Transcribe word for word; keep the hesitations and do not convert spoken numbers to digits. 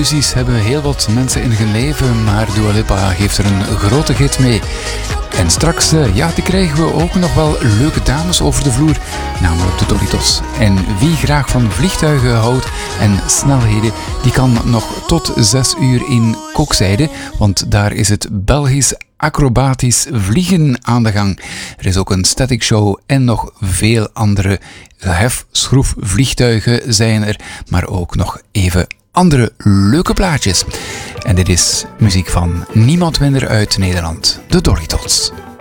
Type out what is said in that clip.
illusies hebben heel wat mensen in hun leven, maar Dua Lipa geeft er een grote hit mee. En straks, uh, ja, die krijgen we ook nog wel leuke dames over de vloer, namelijk de Doritos. En wie graag van vliegtuigen houdt en snelheden, die kan nog tot zes uur in Kokzijde, want daar is het Belgisch acrobatisch vliegen aan de gang. Er is ook een static show en nog veel andere hefschroefvliegtuigen zijn er, maar ook nog even andere leuke plaatjes. En dit is muziek van niemand minder uit Nederland, de Doritos.